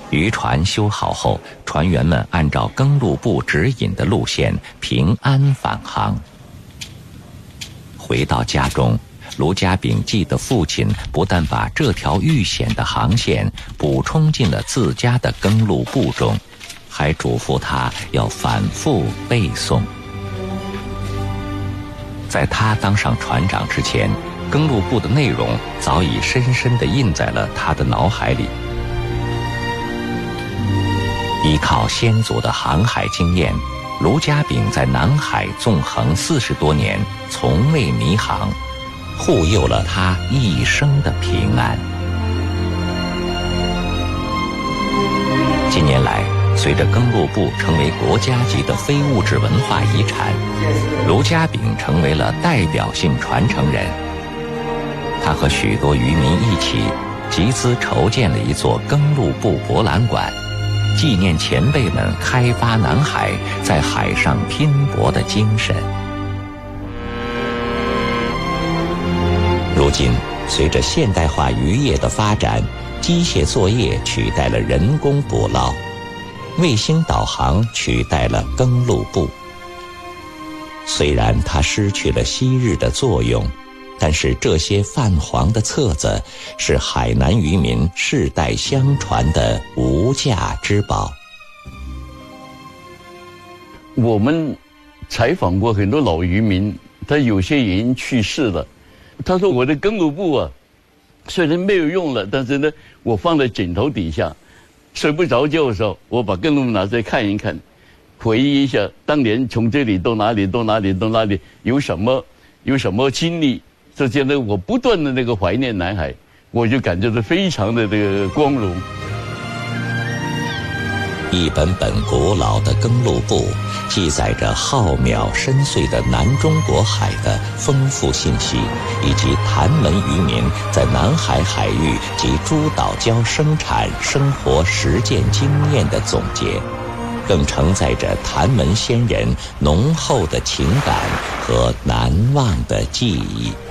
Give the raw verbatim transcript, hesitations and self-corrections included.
渔船修好后，船员们按照更路部指引的路线平安返航。回到家中，卢家炳记得父亲不但把这条遇险的航线补充进了自家的更路簿中，还嘱咐他要反复背诵。在他当上船长之前，更路簿的内容早已深深地印在了他的脑海里。依靠先祖的航海经验，卢家炳在南海纵横四十多年，从未迷航，护佑了他一生的平安。近年来，随着更路簿成为国家级的非物质文化遗产，卢家炳成为了代表性传承人。他和许多渔民一起集资筹建了一座更路簿博览馆，纪念前辈们开发南海，在海上拼搏的精神。如今，随着现代化渔业的发展，机械作业取代了人工捕捞，卫星导航取代了更路簿。虽然它失去了昔日的作用，但是这些泛黄的册子是海南渔民世代相传的无价之宝。 我们采访过很多老渔民，他有些已经去世了。他说我的更路簿啊，虽然没有用了，但是呢，我放在枕头底下，睡不着觉的时候，我把更路簿拿出来看一看，回忆一下当年从这里到哪里到哪里到哪里有什么有什么经历。这些呢，我不断的那个怀念南海，我就感觉到非常的这个光荣。 一本本古老的更路簿，记载着浩渺深邃的南中国海的丰富信息，以及谭门渔民在南海海域及诸岛礁生产生活实践经验的总结，更承载着谭门先人浓厚的情感和难忘的记忆。